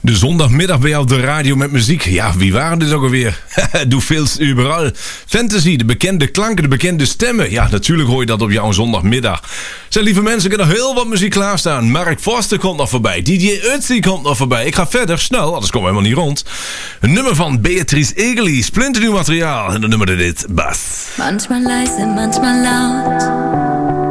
De zondagmiddag bij jou op de radio met muziek. Ja, wie waren dit ook alweer? Du feels überall. Fantasy, de bekende klanken, de bekende stemmen. Ja, natuurlijk hoor je dat op jouw zondagmiddag. Zijn lieve mensen, ik heb nog heel wat muziek klaarstaan. Mark Forster komt nog voorbij. DJ Ötzi komt nog voorbij. Ik ga verder, snel, anders komen we helemaal niet rond. Een nummer van Beatrice Egeli. Splinternieuw materiaal. En een nummer dit, Bas. Manchmal leise, manchmal laut.